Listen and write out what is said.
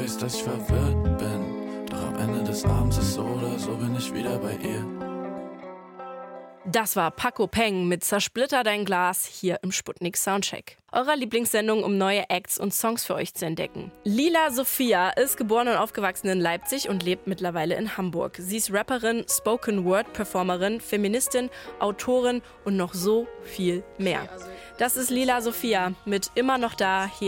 siehst, dass ich verwirrt bin. Doch am Ende des Abends ist so oder so bin ich wieder bei ihr. Das war Paco Peng mit Zersplitter dein Glas hier im Sputnik Soundcheck. Eurer Lieblingssendung, um neue Acts und Songs für euch zu entdecken. Lila Sophia ist geboren und aufgewachsen in Leipzig und lebt mittlerweile in Hamburg. Sie ist Rapperin, Spoken-Word-Performerin, Feministin, Autorin und noch so viel mehr. Das ist Lila Sophia mit Immer noch da hier